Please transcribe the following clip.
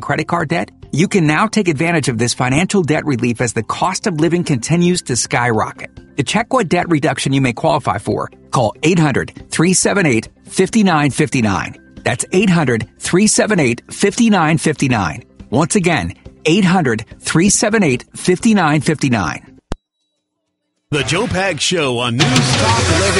credit card debt? You can now take advantage of this financial debt relief as the cost of living continues to skyrocket. To check what debt reduction you may qualify for, call 800-378-5959. That's 800-378-5959. Once again, 800-378-5959. The Joe Pags Show on News Talk 11.